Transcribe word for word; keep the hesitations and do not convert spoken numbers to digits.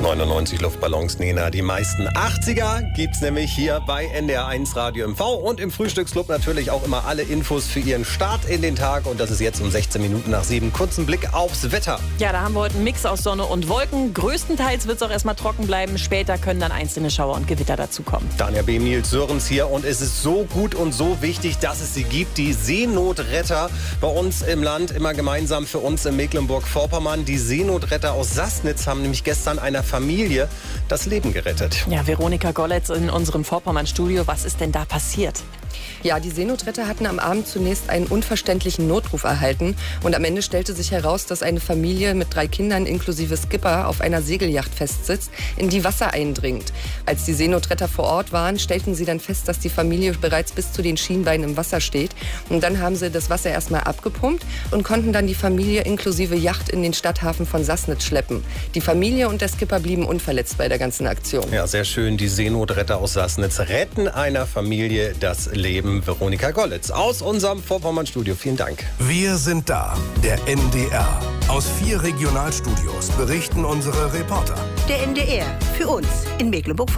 neunundneunzig Luftballons, Nena. Die meisten achtziger gibt's nämlich hier bei N D R eins Radio M V und im Frühstücksclub natürlich auch immer alle Infos für Ihren Start in den Tag. Und das ist jetzt um sechzehn Minuten nach sieben. Kurzen Blick aufs Wetter. Ja, da haben wir heute einen Mix aus Sonne und Wolken. Größtenteils wird es auch erstmal trocken bleiben. Später können dann einzelne Schauer und Gewitter dazukommen. Daniel B. Nils Sörens hier und es ist so gut und so wichtig, dass es sie gibt. Die Seenotretter bei uns im Land, immer gemeinsam für uns in Mecklenburg-Vorpommern. Die Seenotretter aus Sassnitz haben nämlich gestern einer Familie das Leben gerettet. Ja, Veronika Golletz in unserem Vorpommern-Studio. Was ist denn da passiert? Ja, die Seenotretter hatten am Abend zunächst einen unverständlichen Notruf erhalten. Und am Ende stellte sich heraus, dass eine Familie mit drei Kindern inklusive Skipper auf einer Segelyacht festsitzt, in die Wasser eindringt. Als die Seenotretter vor Ort waren, stellten sie dann fest, dass die Familie bereits bis zu den Schienbeinen im Wasser steht. Und dann haben sie das Wasser erstmal abgepumpt und konnten dann die Familie inklusive Yacht in den Stadthafen von Sassnitz schleppen. Die Familie und der Skipper blieben unverletzt bei der ganzen Aktion. Ja, sehr schön. Die Seenotretter aus Sassnitz retten einer Familie das Leben. Veronika Golletz aus unserem Vorpommern-Studio. Vielen Dank. Wir sind da, der N D R. Aus vier Regionalstudios berichten unsere Reporter. Der N D R, für uns in Mecklenburg-Vorpommern.